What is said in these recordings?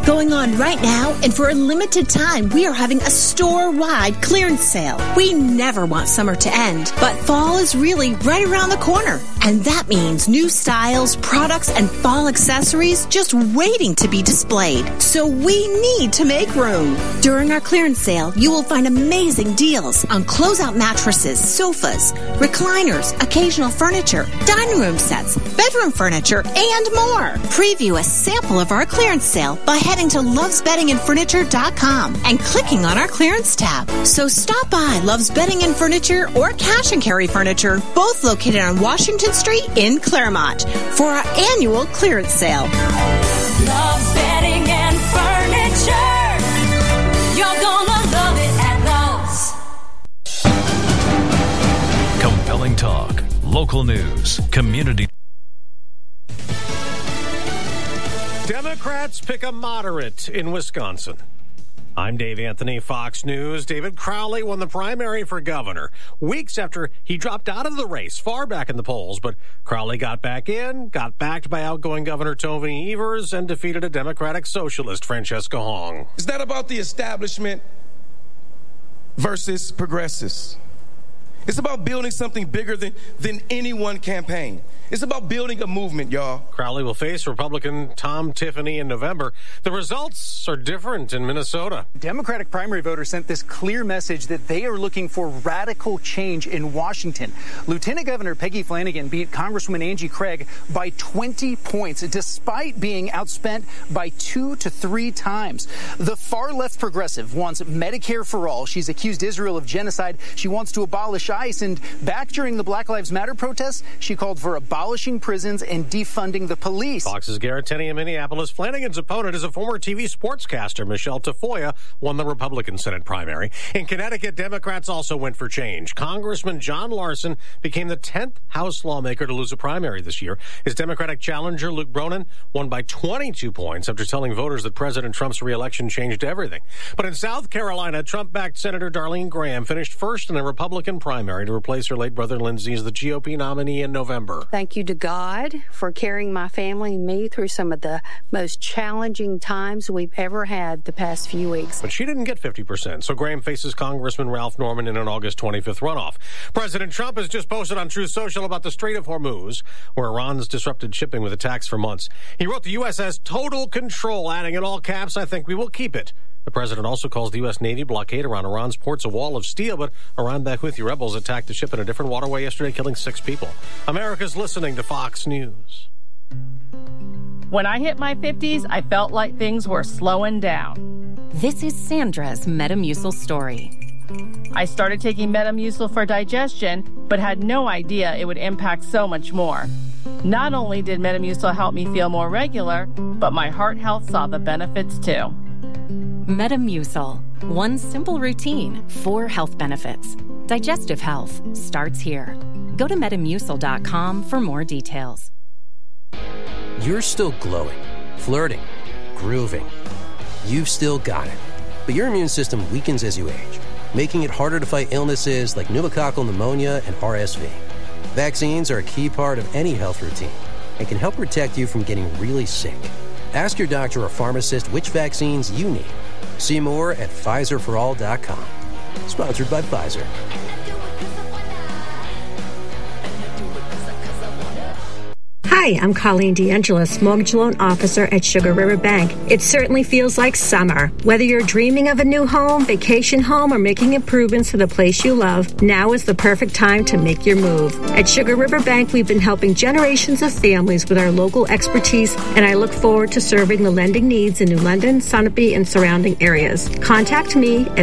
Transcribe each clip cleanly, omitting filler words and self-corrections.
going on right now, and for a limited time, we are having a store-wide clearance sale. We never want summer to end, but fall is really right around the corner. And that means new styles, products, and fall accessories just waiting to be displayed. So we need to make room. During our clearance sale, you will find amazing deals on closeout mattresses, sofas, recliners, occasional furniture, dining room sets, bedroom furniture, and more. Preview a sample of our clearance sale by heading to lovesbeddingandfurniture.com and clicking on our clearance tab. So stop by Love's Bedding and Furniture or Cash and Carry Furniture, both located on Washington Street in Claremont, for our annual clearance sale. Love's Bedding and Furniture. You're gonna love it at Love's. Compelling talk, local news, community. Democrats pick a moderate in Wisconsin. I'm Dave Anthony, Fox News. David Crowley won the primary for governor weeks after he dropped out of the race far back in the polls. But Crowley got back in, got backed by outgoing Governor Tony Evers, and defeated a Democratic socialist, Francesca Hong. It's not about the establishment versus progressives. It's about building something bigger than any one campaign. It's about building a movement, y'all. Crowley will face Republican Tom Tiffany in November. The results are different in Minnesota. Democratic primary voters sent this clear message that they are looking for radical change in Washington. Lieutenant Governor Peggy Flanagan beat Congresswoman Angie Craig by 20 points, despite being outspent by 2 to 3 times. The far-left progressive wants Medicare for all. She's accused Israel of genocide. She wants to abolish ICE. And back during the Black Lives Matter protests, she called for abolishing prisons and defunding the police. Fox's Garrett Tenney in Minneapolis. Flanagan's opponent is a former TV sportscaster. Michelle Tafoya won the Republican Senate primary. In Connecticut, Democrats also went for change. Congressman John Larson became the 10th House lawmaker to lose a primary this year. His Democratic challenger, Luke Bronin, won by 22 points after telling voters that President Trump's reelection changed everything. But in South Carolina, Trump-backed Senator Darlene Graham finished first in a Republican primary to replace her late brother Lindsey as the GOP nominee in November. Thank you to God for carrying my family and me through some of the most challenging times we've ever had the past few weeks. But she didn't get 50%, so Graham faces Congressman Ralph Norman in an August 25th runoff. President Trump has just posted on Truth Social about the Strait of Hormuz, where Iran's disrupted shipping with attacks for months. He wrote the U.S. has total control, adding in all caps, "I think we will keep it." The president also calls the U.S. Navy blockade around Iran's ports a wall of steel, but Iran-backed Houthi rebels attacked the ship in a different waterway yesterday, killing 6 people. America's listening to Fox News. When I hit my 50s, I felt like things were slowing down. This is Sandra's Metamucil story. I started taking Metamucil for digestion, but had no idea it would impact so much more. Not only did Metamucil help me feel more regular, but my heart health saw the benefits too. Metamucil. One simple routine, 4 health benefits. Digestive health starts here. Go to Metamucil.com for more details. You're still glowing, flirting, grooving. You've still got it. But your immune system weakens as you age, making it harder to fight illnesses like pneumococcal pneumonia and RSV. Vaccines are a key part of any health routine and can help protect you from getting really sick. Ask your doctor or pharmacist which vaccines you need. See more at PfizerForAll.com. Sponsored by Pfizer. Hi, I'm Colleen DeAngelis, Mortgage Loan Officer at Sugar River Bank. It certainly feels like summer. Whether you're dreaming of a new home, vacation home, or making improvements to the place you love, now is the perfect time to make your move. At Sugar River Bank, we've been helping generations of families with our local expertise, and I look forward to serving the lending needs in New London, Sunapee, and surrounding areas. Contact me at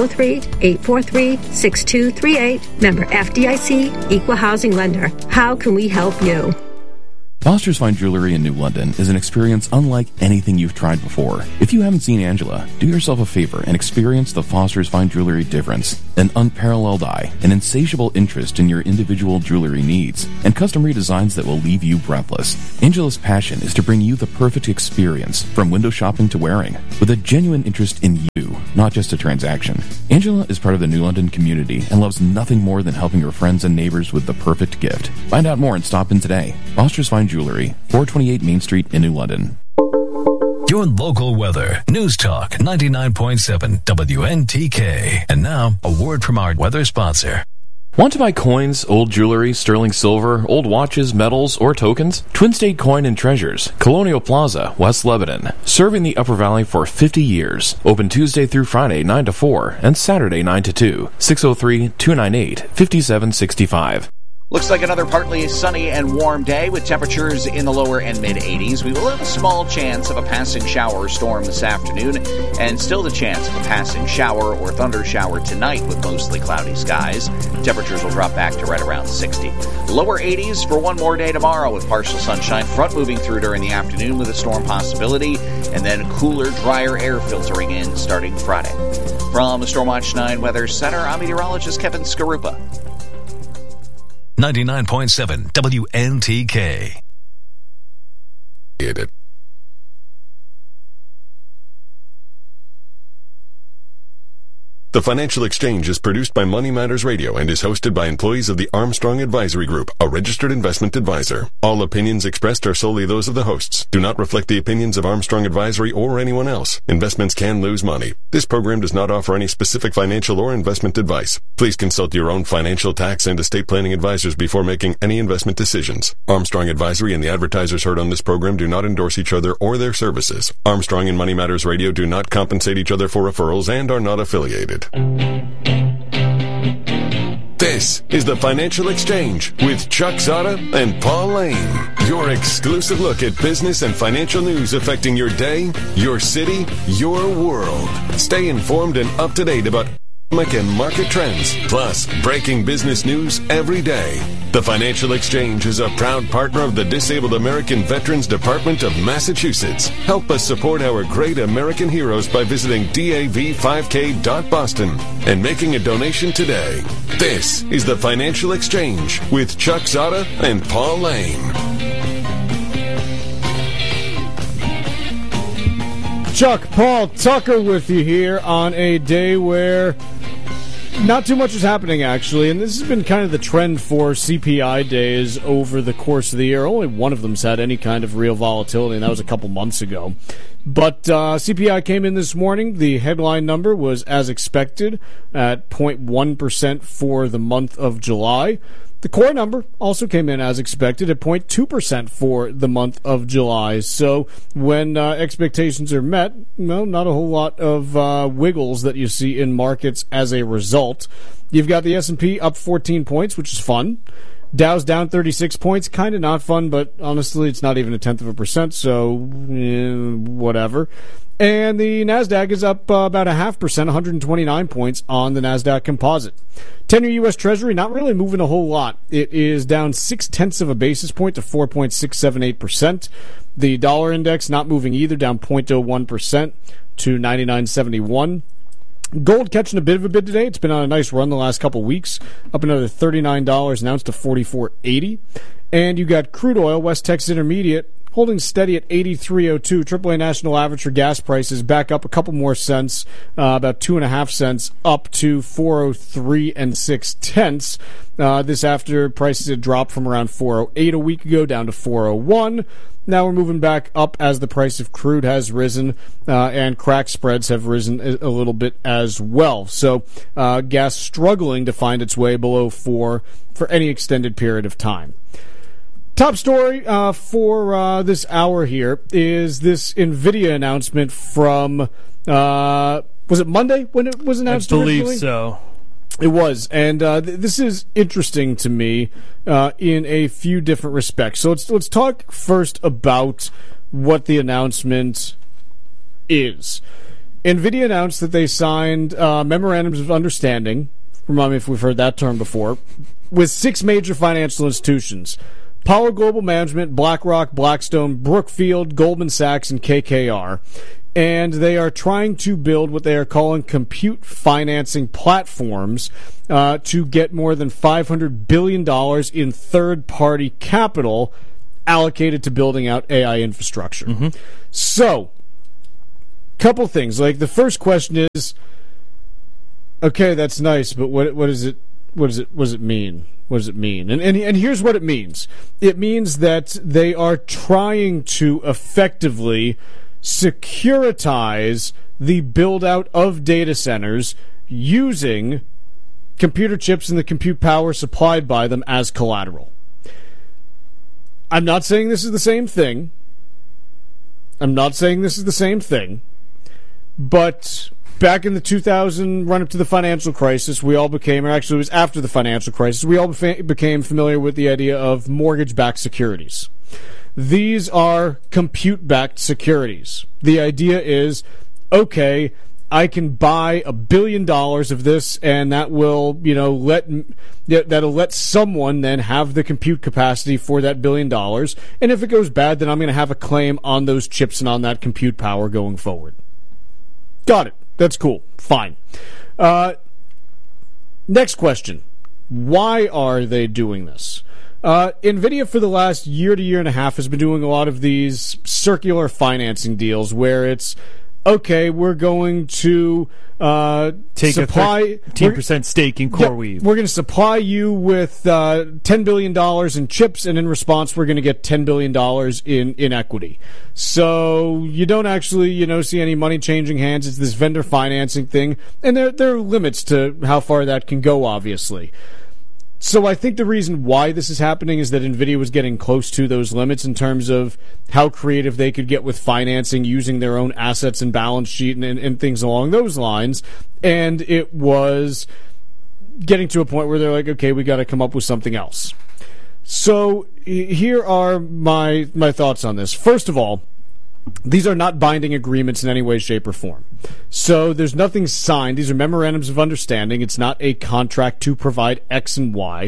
603-843-6238. Member FDIC, Equal Housing Lender. How can we help you? Foster's Fine Jewelry in New London is an experience unlike anything you've tried before. If you haven't seen Angela, do yourself a favor and experience the Foster's Fine Jewelry difference. An unparalleled eye, an insatiable interest in your individual jewelry needs, and custom redesigns that will leave you breathless. Angela's passion is to bring you the perfect experience, from window shopping to wearing, with a genuine interest in you, not just a transaction. Angela is part of the New London community and loves nothing more than helping her friends and neighbors with the perfect gift. Find out more and stop in today. Foster's Fine Jewelry, 428 Main Street in New London. your local weather. News Talk 99.7 WNTK. And now, a word from our weather sponsor. Want to buy coins, old jewelry, sterling silver, old watches, medals, or tokens? Twin State Coin and Treasures, Colonial Plaza, West Lebanon. Serving the Upper Valley for 50 years. Open Tuesday through Friday 9 to 4 and Saturday 9 to 2. 603-298-5765. Looks like another partly sunny and warm day with temperatures in the lower and mid-80s. We will have a small chance of a passing shower or storm this afternoon, and still the chance of a passing shower or thunder shower tonight with mostly cloudy skies. Temperatures will drop back to right around 60. Lower 80s for one more day tomorrow with partial sunshine. Front moving through during the afternoon with a storm possibility, and then cooler, drier air filtering in starting Friday. From the Stormwatch 9 Weather Center, I'm meteorologist Kevin Skarupa. 99.7 WNTK. The Financial Exchange is produced by Money Matters Radio and is hosted by employees of the Armstrong Advisory Group, a registered investment advisor. All opinions expressed are solely those of the hosts. Do not reflect the opinions of Armstrong Advisory or anyone else. Investments can lose money. This program does not offer any specific financial or investment advice. Please consult your own financial, tax, and estate planning advisors before making any investment decisions. Armstrong Advisory and the advertisers heard on this program do not endorse each other or their services. Armstrong and Money Matters Radio do not compensate each other for referrals and are not affiliated. This is the Financial Exchange with Chuck Zada and Paul Lane. Your exclusive look at business and financial news affecting your day, your city, your world. Stay informed and up to date about economic and market trends, plus breaking business news every day. The Financial Exchange is a proud partner of the Disabled American Veterans Department of Massachusetts. Help us support our great American heroes by visiting dav5k.boston and making a donation today. This is the Financial Exchange with Chuck Zada and Paul Lane. Chuck, Paul, Tucker with you here on a day where not too much is happening, actually, and this has been kind of the trend for CPI days over the course of the year. Only one of them's had any kind of real volatility, and that was a couple months ago. But CPI came in this morning. The headline number was as expected at 0.1% for the month of July. The core number also came in as expected at 0.2% for the month of July. So when expectations are met, well, not a whole lot of wiggles that you see in markets as a result. You've got the S&P up 14 points, which is fun. Dow's down 36 points, kind of not fun, but honestly, it's not even 0.1%, so whatever. And the NASDAQ is up about 0.5%, 129 points on the NASDAQ composite. 10-year U.S. Treasury not really moving a whole lot. It is down 0.6 of a basis point to 4.678%. The dollar index not moving either, down 0.01% to 99.71. Gold catching a bit of a bid today. It's been on a nice run the last couple weeks, up another $39 an ounce to $44.80. And you got crude oil, West Texas Intermediate, holding steady at 83.02. AAA national average for gas prices back up a couple more cents, about 2.5 cents, up to 403 6/10. This after prices had dropped from around 408 a week ago down to 401. Now we're moving back up as the price of crude has risen, and crack spreads have risen a little bit as well. So gas struggling to find its way below 4 for any extended period of time. Top story for this hour here is this NVIDIA announcement from, was it Monday when it was announced? I believe originally? so. It was, and this is interesting to me in a few different respects. So let's talk first about what the announcement is. NVIDIA announced that they signed memorandums of understanding, remind me if we've heard that term before, with 6 major financial institutions. Power Global Management, BlackRock, Blackstone, Brookfield, Goldman Sachs, and KKR. And they are trying to build what they are calling compute financing platforms to get more than $500 billion in third-party capital allocated to building out AI infrastructure. Mm-hmm. So, couple things. Like, the first question is, okay, that's nice, but what does it mean? What does it mean? And here's what it means. It means that they are trying to effectively securitize the build-out of data centers using computer chips and the compute power supplied by them as collateral. I'm not saying this is the same thing. But back in the 2000 run-up to the financial crisis, we all became, or actually it was after the financial crisis, we all became familiar with the idea of mortgage-backed securities. These are compute-backed securities. The idea is, okay, I can buy $1 billion of this, and that will, that'll let someone then have the compute capacity for that $1 billion. And if it goes bad, then I'm going to have a claim on those chips and on that compute power going forward. Got it. That's cool. Fine. Next question. Why are they doing this? NVIDIA for the last year to year and a half has been doing a lot of these circular financing deals where it's, okay, we're going to take supply a 13% stake in CoreWeave. We're going to supply you with $10 billion in chips, and in response, we're going to get $10 billion in equity. So you don't actually, see any money changing hands. It's this vendor financing thing, and there are limits to how far that can go, obviously. So I think the reason why this is happening is that NVIDIA was getting close to those limits in terms of how creative they could get with financing using their own assets and balance sheet and things along those lines. And it was getting to a point where they're like, okay, we got to come up with something else. So here are my thoughts on this. First of all, these are not binding agreements in any way, shape, or form. So there's nothing signed. These are memorandums of understanding. It's not a contract to provide X and Y.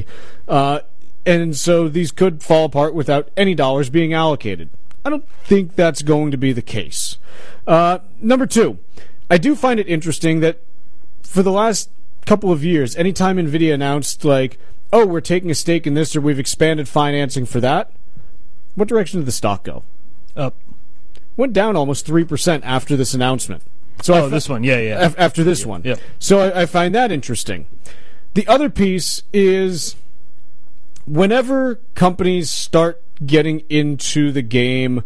And so these could fall apart without any dollars being allocated. I don't think that's going to be the case. Number two, I do find it interesting that for the last couple of years, anytime NVIDIA announced, like, oh, we're taking a stake in this or we've expanded financing for that, what direction did the stock go? Up. Went down almost 3% after this announcement. So this one, yeah. After this one. Yep. So I find that interesting. The other piece is whenever companies start getting into the game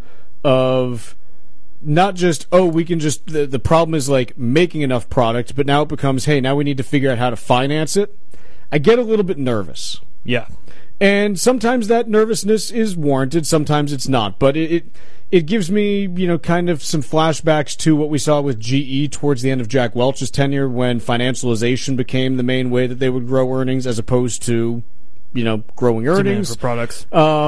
of not just, we can just, the problem is like making enough product, but now it becomes, hey, now we need to figure out how to finance it, I get a little bit nervous. Yeah. And sometimes that nervousness is warranted, sometimes it's not, but it gives me, kind of some flashbacks to what we saw with GE towards the end of Jack Welch's tenure when financialization became the main way that they would grow earnings as opposed to, growing earnings. Demand for products.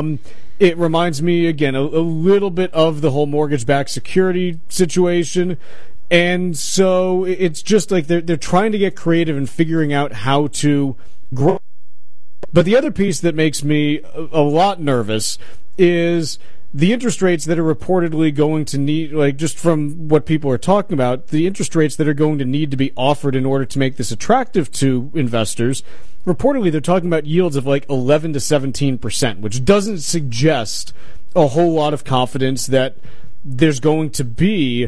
It reminds me, again, a little bit of the whole mortgage-backed security situation. And so it's just like they're trying to get creative and figuring out how to grow. But the other piece that makes me a lot nervous is the interest rates that are reportedly going to need, like just from what people are talking about, the interest rates that are going to need to be offered in order to make this attractive to investors, reportedly they're talking about yields of like 11 to 17%, which doesn't suggest a whole lot of confidence that there's going to be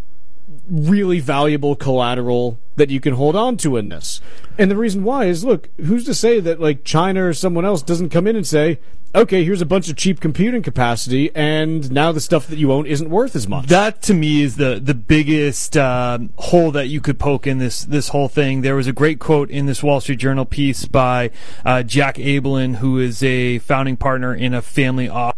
really valuable collateral that you can hold on to in this. And the reason why is, look, who's to say that like China or someone else doesn't come in and say, okay, here's a bunch of cheap computing capacity, and now the stuff that you own isn't worth as much. That, to me, is the biggest hole that you could poke in this whole thing. There was a great quote in this Wall Street Journal piece by Jack Abelin, who is a founding partner in a family office